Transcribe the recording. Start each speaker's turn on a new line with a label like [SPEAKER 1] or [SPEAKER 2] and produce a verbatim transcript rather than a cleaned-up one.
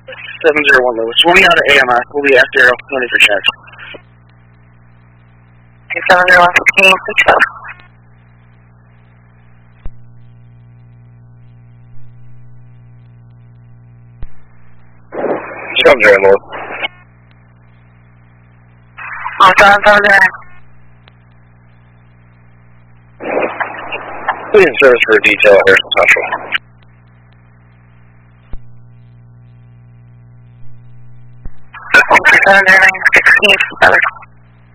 [SPEAKER 1] seven zero one Lewis. We'll be out at A M I. We'll be after twenty for checks.
[SPEAKER 2] seven zero one sixteen, six seven.
[SPEAKER 3] seven zero Lewis.
[SPEAKER 2] On seven seven zero.
[SPEAKER 3] Please in service for detail at Harrison Central.
[SPEAKER 2] seven zero nine sixteen, seven.